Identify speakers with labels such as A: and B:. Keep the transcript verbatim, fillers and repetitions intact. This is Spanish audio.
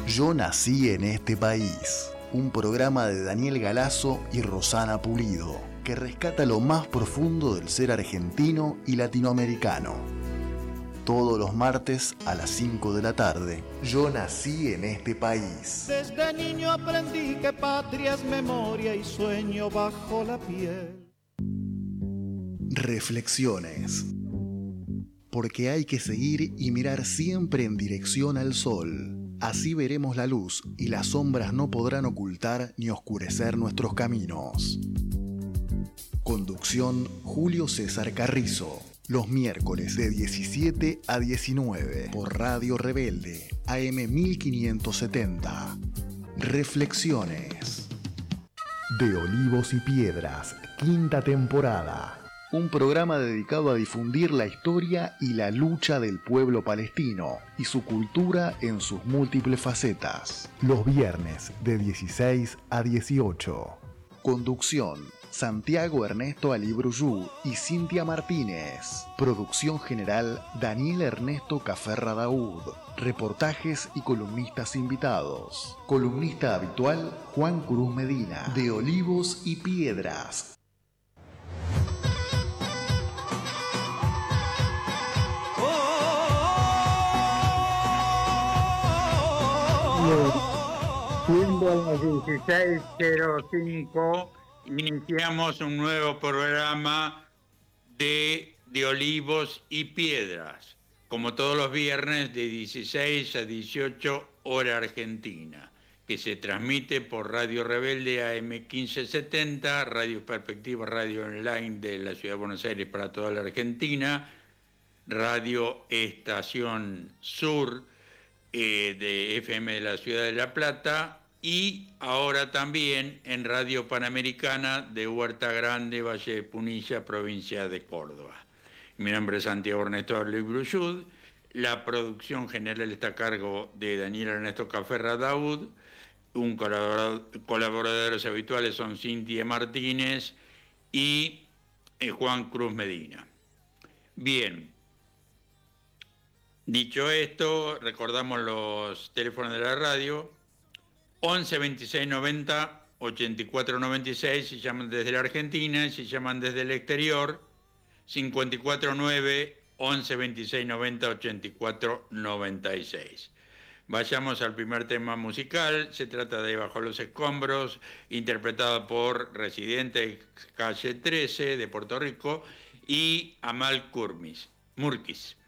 A: Yo nací en este país, un programa de Daniel Galazo y Rosana Pulido, que rescata lo más profundo del ser argentino y latinoamericano. Todos los martes a las cinco de la tarde, Yo nací en este país.
B: Desde niño aprendí que patria es memoria y sueño bajo la piel.
A: Reflexiones. Porque hay que seguir y mirar siempre en dirección al sol. Así veremos la luz y las sombras no podrán ocultar ni oscurecer nuestros caminos. Conducción Julio César Carrizo. Los miércoles de diecisiete a diecinueve por Radio Rebelde, A M mil quinientos setenta. Reflexiones. De Olivos y Piedras, quinta temporada. Un programa dedicado a difundir la historia y la lucha del pueblo palestino y su cultura en sus múltiples facetas. Los viernes de dieciséis a dieciocho. Conducción Santiago Ernesto Alibruyú y Cintia Martínez. Producción general Daniel Ernesto Caferra Daud. Reportajes y columnistas invitados. Columnista habitual Juan Cruz Medina. De Olivos y Piedras.
C: Siendo las dieciséis cero cinco, iniciamos un nuevo programa de, de Olivos y Piedras, como todos los viernes de dieciséis a dieciocho hora argentina, que se transmite por Radio Rebelde A M quince setenta, Radio Perspectiva, Radio Online de la Ciudad de Buenos Aires para toda la Argentina, Radio Estación Sur eh, de F M de la Ciudad de La Plata, y ahora también en Radio Panamericana de Huerta Grande, Valle de Punilla, provincia de Córdoba. Mi nombre es Santiago Ernesto Alibruyú. La producción general está a cargo de Daniel Ernesto Caferra Daud. Un colaborador, colaboradores habituales son Cintia Martínez y eh, Juan Cruz Medina. Bien. Dicho esto, recordamos los teléfonos de la radio. once veintiséis noventa ochenta y cuatro noventa y seis si llaman desde la Argentina, y si llaman desde el exterior, cincuenta y cuatro nueve once veintiséis noventa ochenta y cuatro noventa y seis. Vayamos al primer tema musical. Se trata de Bajo los Escombros, interpretado por Residente Calle trece de Puerto Rico y Amal Kurmis, Murquis.